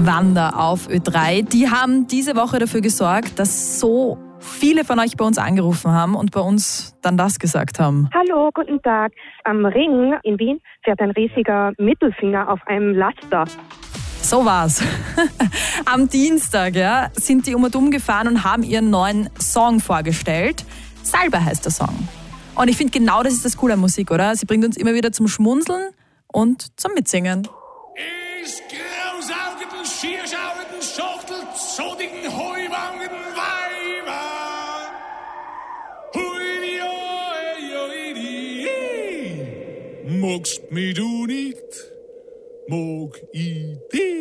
Wander auf Ö3. Die haben diese Woche dafür gesorgt, dass so viele von euch bei uns angerufen haben und bei uns dann das gesagt haben. Hallo, guten Tag. Am Ring in Wien fährt ein riesiger Mittelfinger auf einem Laster. So war's. Am Dienstag sind die um und um gefahren und haben ihren neuen Song vorgestellt. Salbe heißt der Song. Und ich finde, genau das ist das Coole an Musik, oder? Sie bringt uns immer wieder zum Schmunzeln und zum Mitsingen. Ist grausaugenden, schierschaugenden, schachtelzodigen, heuwangen Weiber. Hui, oi, oi, magst mich du nicht, mag ich dich.